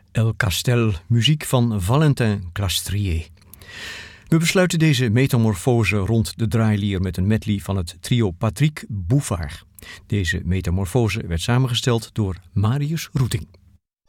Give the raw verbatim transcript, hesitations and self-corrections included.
El Castel, muziek van Valentin Clastrier. We besluiten deze metamorfose rond de draailier met een medley van het trio Patrick Bouffard. Deze metamorfose werd samengesteld door Marius Roeting.